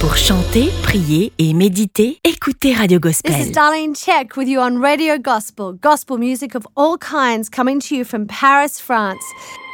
Pour chanter, prier et méditer, écoutez Radio Gospel. This is Darlene Check with you on Radio Gospel. Gospel music of all kinds coming to you from Paris, France.